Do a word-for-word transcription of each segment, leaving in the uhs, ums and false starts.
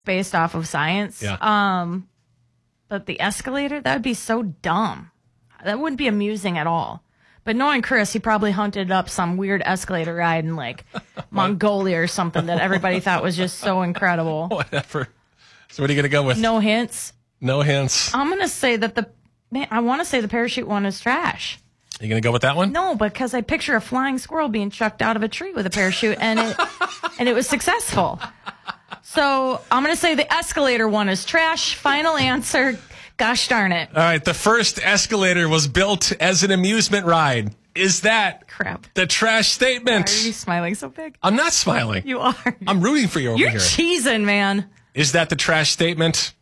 based off of science. Yeah. Um, but the escalator, that would be so dumb. That wouldn't be amusing at all. But knowing Chris, he probably hunted up some weird escalator ride in like Mongolia or something that everybody thought was just so incredible. Whatever. So what are you going to go with? No hints. No hints. I'm going to say that the, man, I want to say the parachute one is trash. You going to go with that one? No, because I picture a flying squirrel being chucked out of a tree with a parachute, and it and it was successful. So I'm going to say the escalator one is trash. Final answer. Gosh darn it. All right. The first escalator was built as an amusement ride. Is that crap? The trash statement. Why are you smiling so big? I'm not smiling. You are. I'm rooting for you over You're here. You're cheesing, man. Is that the trash statement?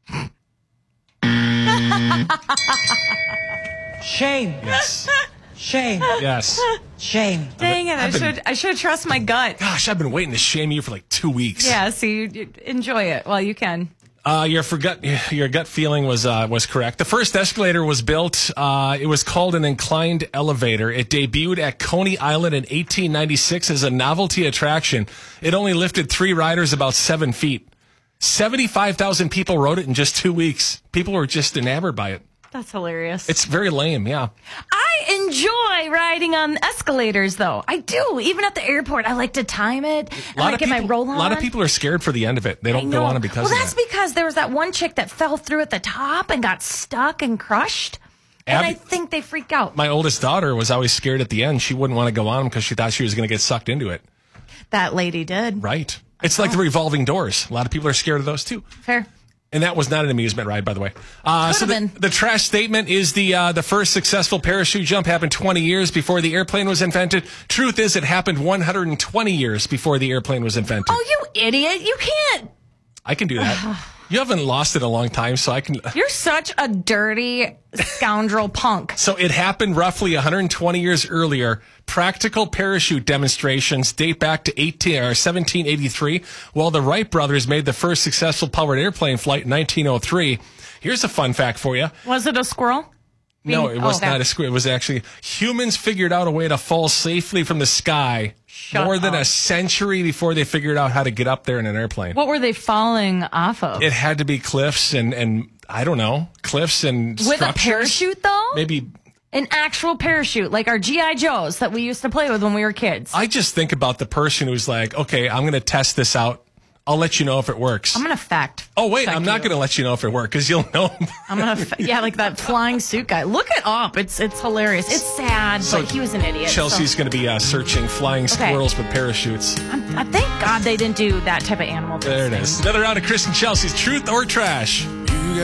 Shame. Yes. Shame. Yes. Shame. Dang it! I I've been- should I should trust my gut. Gosh, I've been waiting to shame you for like two weeks. Yeah. See, you, you enjoy it while you can. Uh, your forgut, your gut feeling was uh, was correct. The first escalator was built. Uh, it was called an inclined elevator. It debuted at Coney Island in eighteen ninety-six as a novelty attraction. It only lifted three riders about seven feet. seventy-five thousand people rode it in just two weeks. People were just enamored by it. That's hilarious. It's very lame, yeah. I enjoy riding on escalators, though. I do. Even at the airport, I like to time it. A lot, I of get people, my roll on. a lot of people are scared for the end of it. They I don't go know. on it because well, of that's that. because there was that one chick that fell through at the top and got stuck and crushed. And Abby- I think they freak out. My oldest daughter was always scared at the end. She wouldn't want to go on because she thought she was going to get sucked into it. That lady did. Right. It's like the revolving doors. A lot of people are scared of those too. Fair. And that was not an amusement ride, by the way. Uh, so Could've the, been. the trash statement is the uh, the first successful parachute jump happened twenty years before the airplane was invented. Truth is, it happened one hundred twenty years before the airplane was invented. Oh, you idiot. You can't. I can do that. You haven't lost it a long time, so I can. You're such a dirty scoundrel punk. So it happened roughly one hundred twenty years earlier. Practical parachute demonstrations date back to eighteen or seventeen eighty-three, while the Wright brothers made the first successful powered airplane flight in nineteen oh three. Here's a fun fact for you. Was it a squirrel? No, Being- it was oh, okay. not a squid. It was actually humans figured out a way to fall safely from the sky Shut more than up. a century before they figured out how to get up there in an airplane. What were they falling off of? It had to be cliffs and, and I don't know, cliffs and With a structures. parachute, though? Maybe. An actual parachute, like our G I Joes that we used to play with when we were kids. I just think about the person who's like, okay, I'm going to test this out. I'll let you know if it works. I'm going to fact. oh, wait, check I'm not you. going to let you know if it works because you'll know. I'm gonna, fa- yeah, like that flying suit guy. Look it up. It's it's hilarious. It's sad, So but he was an idiot. Chelsea's so- going to be uh, searching flying squirrels with parachutes. I'm, I thank God they didn't do that type of animal. There it is. Another round of Chris and Chelsea's Truth or Trash.